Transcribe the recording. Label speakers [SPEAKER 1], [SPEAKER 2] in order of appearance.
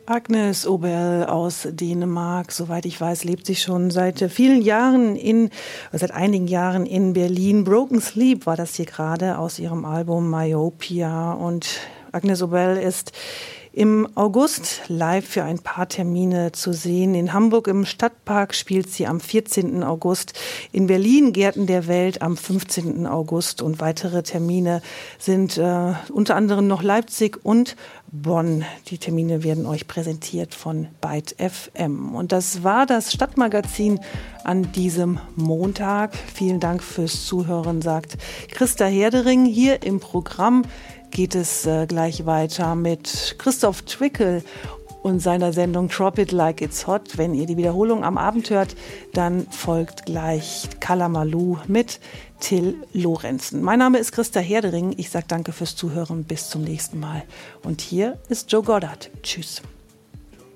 [SPEAKER 1] Agnes Obel aus Dänemark, soweit ich weiß, lebt sie schon seit seit einigen Jahren in Berlin. Broken Sleep war das hier gerade aus ihrem Album Myopia. Und Agnes Obel ist im August live für ein paar Termine zu sehen. In Hamburg im Stadtpark spielt sie am 14. August. In Berlin Gärten der Welt am 15. August. Und weitere Termine sind unter anderem noch Leipzig und Bonn. Die Termine werden euch präsentiert von Byte FM. Und das war das Stadtmagazin an diesem Montag. Vielen Dank fürs Zuhören, sagt Christa Herdering. Hier im Programm geht es gleich weiter mit Christoph Twickel und seiner Sendung Drop It Like It's Hot. Wenn ihr die Wiederholung am Abend hört, dann folgt gleich Kalamaloo mit Till Lorenzen. Mein Name ist Christa Herdering. Ich sage danke fürs Zuhören. Bis zum nächsten Mal. Und hier ist Joe Goddard. Tschüss.